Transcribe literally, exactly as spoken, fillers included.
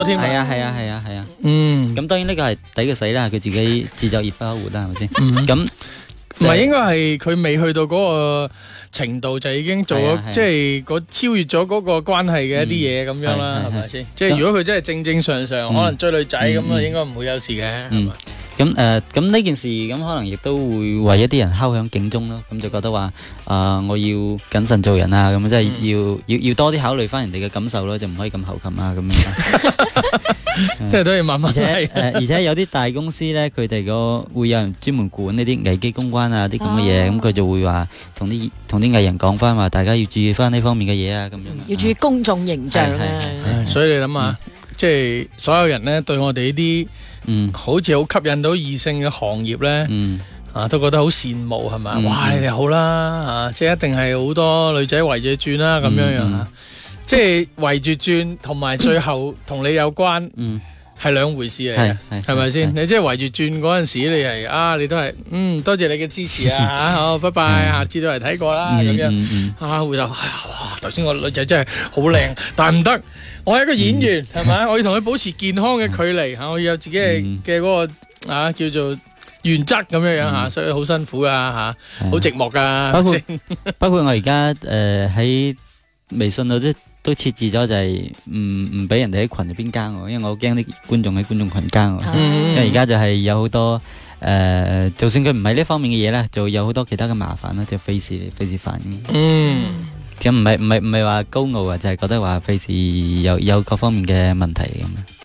添。 係啊係啊係啊係啊。 嗯， 咁當然呢個係抵佢死啦，佢自己自作孽不可活啦，係咪先？ 嗯咁唔係應該係佢未去到嗰個程度就已經做咗， 係啊係啊即係嗰超越咗嗰個關係嘅一啲嘢咁樣啦， 係係係咪先？即係如果佢真係正正常常，可能追女仔咁啊， 嗯應該唔會有事嘅，係嗯嘛？ 咁誒，咁呢件事咁可能亦都會為一啲人敲響警鐘咯。咁就覺得話啊，我要謹慎做人啊，咁即係要要要多啲考慮翻人哋嘅感受咯，就唔可以咁猴擒啊咁樣。 即係都要慢慢而且嚟。 誒，而且有啲大公司咧，佢哋個會有人專門管呢啲危機公關啊，啲咁嘅嘢，咁佢就會話同啲同啲藝人講翻話，大家要注意翻呢方面嘅嘢啊，咁樣。 要注意公眾形象係係啊！ 唉所以你諗下，即係所有人咧對我哋呢啲嗯好似好吸引到異性嘅行業咧， 嗯啊都覺得好羨慕係咪？ 嗯哇！你哋好啦，啊即係一定係好多女仔圍住轉啦咁樣樣嗯啊，即係圍住轉同埋最後同你有關。 嗯， 係兩回事嚟係嘅， 係係咪先？ 係你即係圍住轉嗰陣時，你係啊，你都係嗯，多謝你嘅支持啊吓，好，拜拜，下次都嚟睇過啦咁樣。 嗯嗯啊，回頭，哎呀，哇！頭先個女仔真係好靚，但係唔得，我係一個演員，係咪？我要同佢保持健康嘅距離吓，我要有自己嘅嗯嘅嗰個啊叫做原則咁樣樣吓，所以好辛苦噶吓，好寂寞噶。 包括包括我而家誒喺微信度都都設置咗就係唔唔俾人哋喺群入邊加我，因為我好驚啲觀眾喺觀眾群加我。 嗯因為而家就係有好多誒，就算佢唔係呢方面嘅嘢咧，就有好多其他嘅麻煩啦，就費事費事煩。 嗯， 咁唔係唔係唔係話高傲啊，就係覺得話費事有有各方面嘅問題咁樣。